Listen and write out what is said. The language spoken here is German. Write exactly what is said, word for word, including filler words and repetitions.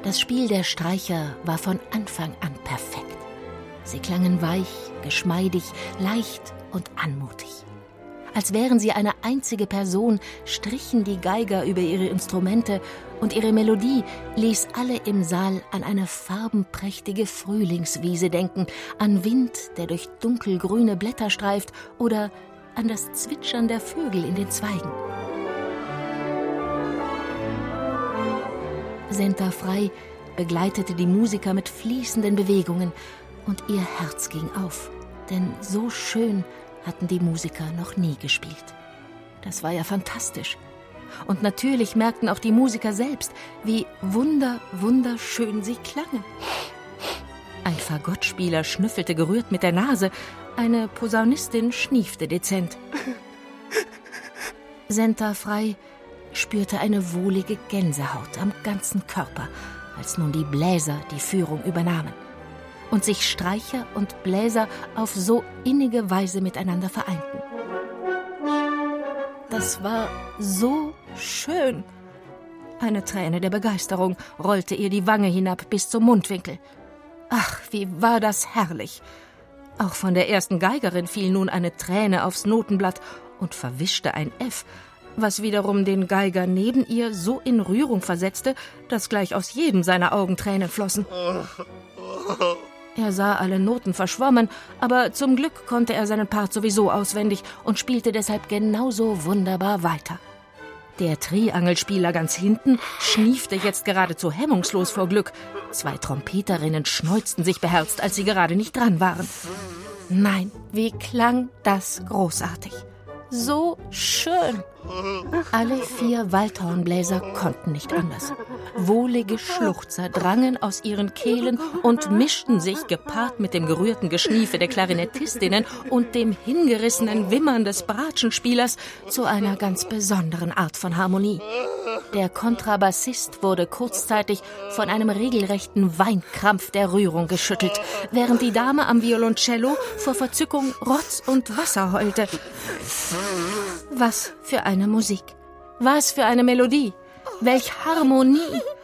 Das Spiel der Streicher war von Anfang an perfekt. Sie klangen weich, geschmeidig, leicht und anmutig. Als wären sie eine einzige Person, strichen die Geiger über ihre Instrumente und ihre Melodie ließ alle im Saal an eine farbenprächtige Frühlingswiese denken, an Wind, der durch dunkelgrüne Blätter streift, oder an das Zwitschern der Vögel in den Zweigen. Senta Frei begleitete die Musiker mit fließenden Bewegungen und ihr Herz ging auf, denn so schön hatten die Musiker noch nie gespielt. Das war ja fantastisch. Und natürlich merkten auch die Musiker selbst, wie wunder, wunderschön sie klangen. Ein Fagottspieler schnüffelte gerührt mit der Nase, eine Posaunistin schniefte dezent. Senta Frei spürte eine wohlige Gänsehaut am ganzen Körper, als nun die Bläser die Führung übernahmen und sich Streicher und Bläser auf so innige Weise miteinander vereinten. Das war so schön. Eine Träne der Begeisterung rollte ihr die Wange hinab bis zum Mundwinkel. Ach, wie war das herrlich! Auch von der ersten Geigerin fiel nun eine Träne aufs Notenblatt und verwischte ein F, was wiederum den Geiger neben ihr so in Rührung versetzte, dass gleich aus jedem seiner Augen Tränen flossen. Er sah alle Noten verschwommen, aber zum Glück konnte er seinen Part sowieso auswendig und spielte deshalb genauso wunderbar weiter. Der Triangelspieler ganz hinten schniefte jetzt geradezu hemmungslos vor Glück. Zwei Trompeterinnen schneuzten sich beherzt, als sie gerade nicht dran waren. Nein, wie klang das großartig! So schön! Alle vier Waldhornbläser konnten nicht anders. Wohlige Schluchzer drangen aus ihren Kehlen und mischten sich, gepaart mit dem gerührten Geschniefe der Klarinettistinnen und dem hingerissenen Wimmern des Bratschenspielers, zu einer ganz besonderen Art von Harmonie. Der Kontrabassist wurde kurzzeitig von einem regelrechten Weinkrampf der Rührung geschüttelt, während die Dame am Violoncello vor Verzückung Rotz und Wasser heulte. Was für eine Musik! Was für eine Melodie! Welch Harmonie!